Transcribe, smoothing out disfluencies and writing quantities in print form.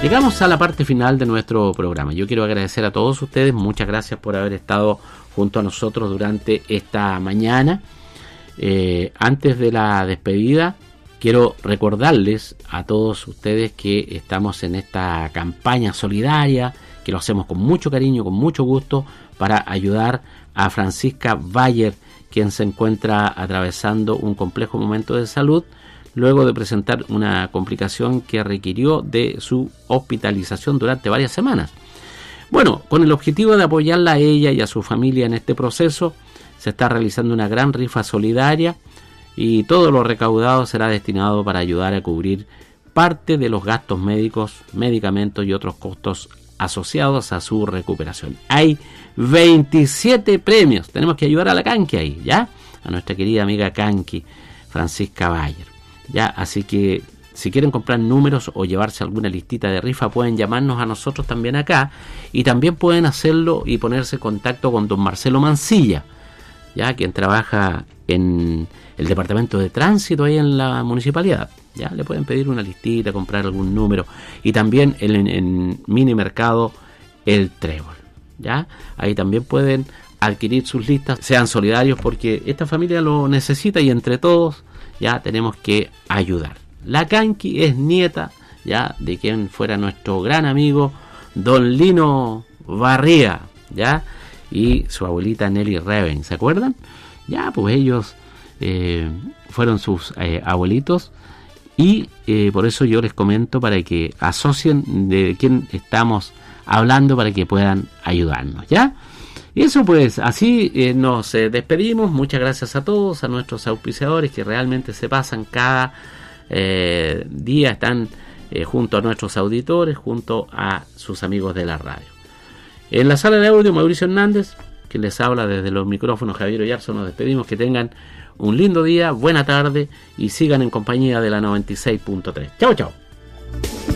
Llegamos a la parte final de nuestro programa. Yo quiero agradecer a todos ustedes, muchas gracias por haber estado junto a nosotros durante esta mañana. Antes de la despedida, quiero recordarles a todos ustedes que estamos en esta campaña solidaria, que lo hacemos con mucho cariño, con mucho gusto, para ayudar a Francisca Bayer, quien se encuentra atravesando un complejo momento de salud, luego de presentar una complicación que requirió de su hospitalización durante varias semanas. Bueno, con el objetivo de apoyarla a ella y a su familia en este proceso, se está realizando una gran rifa solidaria y todo lo recaudado será destinado para ayudar a cubrir parte de los gastos médicos, medicamentos y otros costos asociados a su recuperación. Hay 27 premios. Tenemos que ayudar a la Kanki ahí, ¿ya? A nuestra querida amiga Kanki, Francisca Bayer. Ya, así que si quieren comprar números o llevarse alguna listita de rifa, pueden llamarnos a nosotros también acá, y también pueden hacerlo y ponerse en contacto con don Marcelo Mancilla, ya, quien trabaja en el departamento de tránsito ahí en la municipalidad. Ya le pueden pedir una listita, comprar algún número, y también en mini mercado El Trébol, ya, ahí también pueden adquirir sus listas. Sean solidarios porque esta familia lo necesita y entre todos ya tenemos que ayudar. La Kanki es nieta ya de quien fuera nuestro gran amigo don Lino Barría, ya, y su abuelita Nelly Reven, ¿se acuerdan? Ya, pues ellos fueron sus abuelitos, y por eso yo les comento para que asocien de quién estamos hablando para que puedan ayudarnos, ¿ya? Y eso, pues, así nos despedimos. Muchas gracias a todos, a nuestros auspiciadores que realmente se pasan cada día, están junto a nuestros auditores, junto a sus amigos de la radio. En la sala de audio, Mauricio Hernández, que les habla desde los micrófonos, Javier Oyarzo. Nos despedimos, que tengan un lindo día, buena tarde y sigan en compañía de la 96.3. Chao, chao.